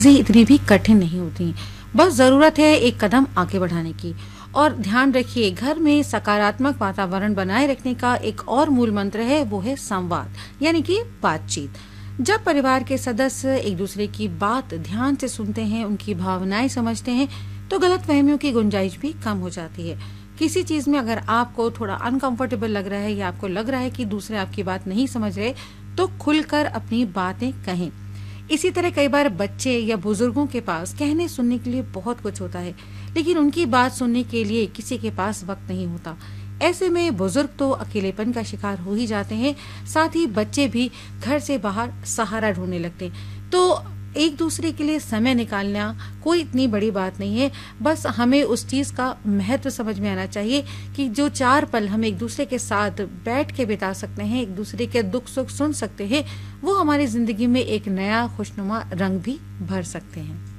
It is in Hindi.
इतनी भी कठिन नहीं होती। बस जरूरत है एक कदम आगे बढ़ाने की। और ध्यान रखिए, घर में सकारात्मक वातावरण बनाए रखने का एक और मूल मंत्र है, वो है संवाद, यानी कि बातचीत। जब परिवार के सदस्य एक दूसरे की बात ध्यान से सुनते हैं, उनकी भावनाएं समझते हैं, तो गलतफहमियों की गुंजाइश भी कम हो जाती है। किसी चीज में अगर आपको थोड़ा अनकंफर्टेबल लग रहा है या आपको लग रहा है कि दूसरे आपकी बात नहीं समझ रहे, तो खुलकर अपनी बातें कहें। इसी तरह कई बार बच्चे या बुजुर्गों के पास कहने सुनने के लिए बहुत कुछ होता है, लेकिन उनकी बात सुनने के लिए किसी के पास वक्त नहीं होता। ऐसे में बुजुर्ग तो अकेलेपन का शिकार हो ही जाते हैं, साथ ही बच्चे भी घर से बाहर सहारा ढूंढने लगते हैं। तो एक दूसरे के लिए समय निकालना कोई इतनी बड़ी बात नहीं है। बस हमें उस चीज का महत्व समझ में आना चाहिए कि जो 4 पल हम एक दूसरे के साथ बैठ के बिता सकते हैं, एक दूसरे के दुख सुख सुन सकते हैं, वो हमारी जिंदगी में एक नया खुशनुमा रंग भी भर सकते हैं।